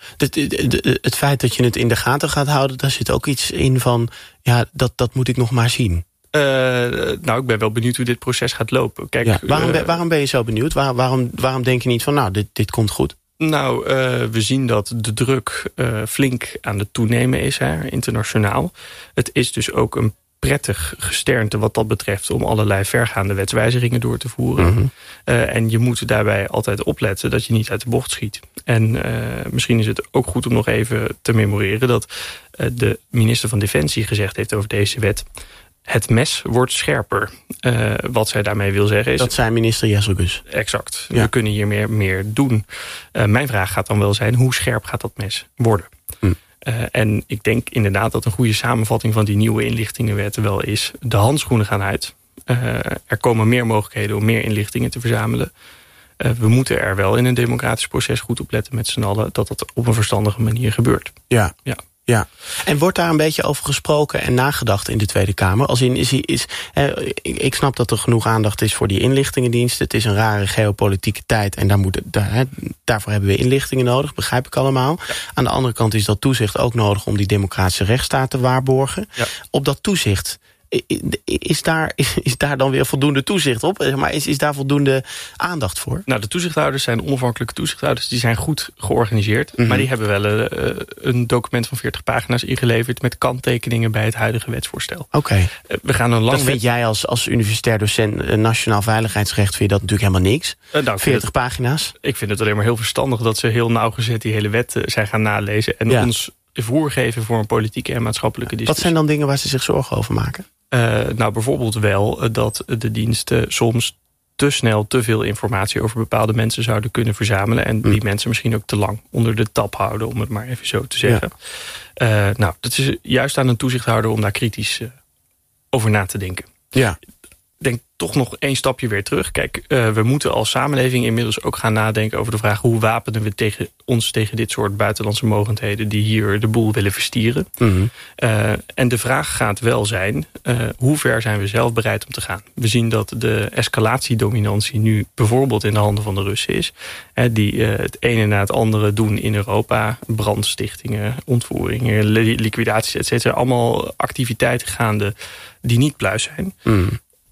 Het feit dat je het in de gaten gaat houden, daar zit ook iets in van, ja, dat moet ik nog maar zien. Ik ben wel benieuwd hoe dit proces gaat lopen. Kijk, waarom ben je zo benieuwd? Waarom denk je niet van, nou, dit komt goed? Nou, we zien dat de druk flink aan het toenemen is, internationaal. Het is dus ook een prettig gesternte wat dat betreft om allerlei vergaande wetswijzigingen door te voeren. Mm-hmm. En je moet daarbij altijd opletten dat je niet uit de bocht schiet. En misschien is het ook goed om nog even te memoreren dat de minister van Defensie gezegd heeft over deze wet: het mes wordt scherper. Wat zij daarmee wil zeggen is... Dat zei minister Jezelgus. Exact. Ja. We kunnen hier meer doen. Mijn vraag gaat dan wel zijn, hoe scherp gaat dat mes worden? En ik denk inderdaad dat een goede samenvatting van die nieuwe inlichtingenwet wel is: de handschoenen gaan uit. Er komen meer mogelijkheden om meer inlichtingen te verzamelen. We moeten er wel in een democratisch proces goed op letten met z'n allen dat dat op een verstandige manier gebeurt. Ja. Ja, en wordt daar een beetje over gesproken en nagedacht in de Tweede Kamer? Als in, ik snap dat er genoeg aandacht is voor die inlichtingendiensten. Het is een rare geopolitieke tijd en daarvoor hebben we inlichtingen nodig, begrijp ik allemaal. Ja. Aan de andere kant is dat toezicht ook nodig om die democratische rechtsstaat te waarborgen. Ja. Op dat toezicht, is daar dan weer voldoende toezicht op? Maar is daar voldoende aandacht voor? Nou, de toezichthouders zijn onafhankelijke toezichthouders. Die zijn goed georganiseerd. Mm-hmm. Maar die hebben wel een document van 40 pagina's ingeleverd met kanttekeningen bij het huidige wetsvoorstel. Oké. We gaan een lang. Dat vind jij als universitair docent nationaal veiligheidsrecht, vind je dat natuurlijk helemaal niks? 40 pagina's? Ik vind het alleen maar heel verstandig dat ze heel nauwgezet die hele wet zijn gaan nalezen en ons voorgeven voor een politieke en maatschappelijke discussie. Wat zijn dan dingen waar ze zich zorgen over maken? Bijvoorbeeld wel dat de diensten soms te snel te veel informatie over bepaalde mensen zouden kunnen verzamelen en die mensen misschien ook te lang onder de tap houden, om het maar even zo te zeggen. Ja. Dat is juist aan een toezichthouder om daar kritisch over na te denken. Ja. Ik denk toch nog 1 stapje weer terug. Kijk, we moeten als samenleving inmiddels ook gaan nadenken over de vraag: hoe wapenen we tegen dit soort buitenlandse mogendheden die hier de boel willen verstieren? Mm-hmm. En de vraag gaat wel zijn: hoe ver zijn we zelf bereid om te gaan? We zien dat de escalatiedominantie nu bijvoorbeeld in de handen van de Russen is. Die het ene na het andere doen in Europa. Brandstichtingen, ontvoeringen, liquidaties, et cetera. Allemaal activiteiten gaande die niet pluis zijn. Mm.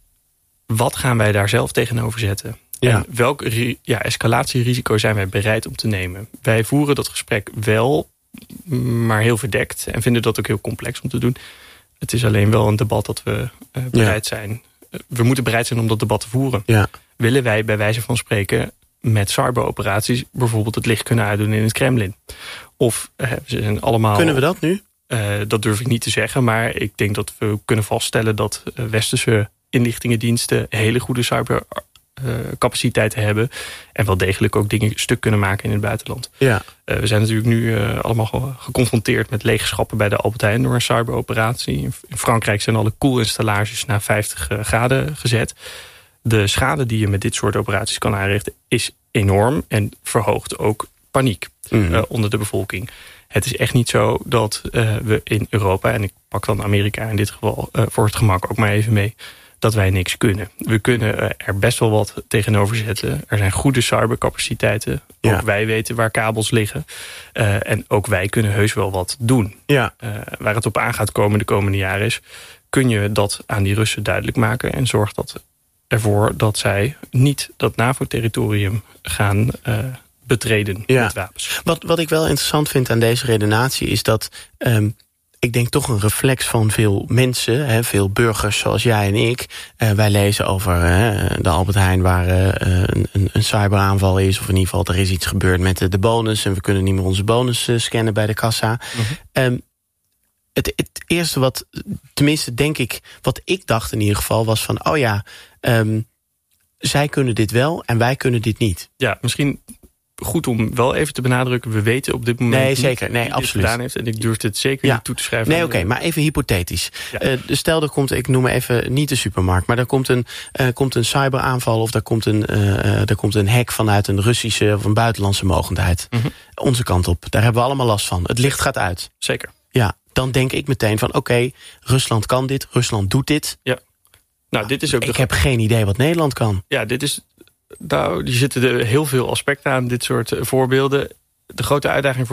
Wat gaan wij daar zelf tegenover zetten? Ja. En welk escalatierisico zijn wij bereid om te nemen? Wij voeren dat gesprek wel, maar heel verdekt. En vinden dat ook heel complex om te doen. Het is alleen wel een debat dat we bereid zijn. We moeten bereid zijn om dat debat te voeren. Ja. Willen wij bij wijze van spreken met cyberoperaties bijvoorbeeld het licht kunnen uitdoen in het Kremlin? Of ze zijn allemaal... Kunnen we dat nu? Dat durf ik niet te zeggen. Maar ik denk dat we kunnen vaststellen dat westerse inlichtingendiensten hele goede cybercapaciteiten hebben en wel degelijk ook dingen stuk kunnen maken in het buitenland. Ja. We zijn natuurlijk nu allemaal geconfronteerd met leegschappen bij de Albert Heijn door een cyberoperatie. In Frankrijk zijn alle koelinstallages naar 50 graden gezet. De schade die je met dit soort operaties kan aanrichten is enorm en verhoogt ook paniek onder de bevolking. Het is echt niet zo dat we in Europa, en ik pak dan Amerika in dit geval voor het gemak ook maar even mee, dat wij niks kunnen. We kunnen er best wel wat tegenover zetten. Er zijn goede cybercapaciteiten. Ja. Ook wij weten waar kabels liggen. En ook wij kunnen heus wel wat doen. Ja. Waar het op aan gaat komen de komende jaren is, kun je dat aan die Russen duidelijk maken en zorg ervoor dat zij niet dat NAVO-territorium gaan betreden met wapens. Wat ik wel interessant vind aan deze redenatie is dat ik denk toch een reflex van veel mensen, veel burgers zoals jij en ik. Wij lezen over de Albert Heijn waar een cyberaanval is, of in ieder geval er is iets gebeurd met de bonus en we kunnen niet meer onze bonus scannen bij de kassa. Mm-hmm. Het eerste wat, tenminste denk ik, wat ik dacht in ieder geval was van, zij kunnen dit wel en wij kunnen dit niet. Ja, misschien goed om wel even te benadrukken, we weten op dit moment niet zeker. Nee, absoluut. Gedaan heeft. En ik durf het zeker niet toe te schrijven. Nee, oké, maar even hypothetisch. Ja. Stel, er komt, ik noem even niet de supermarkt, maar er komt een cyberaanval of er komt een hack vanuit een Russische of een buitenlandse mogendheid. Mm-hmm. Onze kant op. Daar hebben we allemaal last van. Het licht gaat uit. Zeker. Ja, dan denk ik meteen van oké, Rusland kan dit, Rusland doet dit. Ja. Nou, dit is ook ik heb geen idee wat Nederland kan. Ja, er zitten heel veel aspecten aan dit soort voorbeelden. De grote uitdaging voor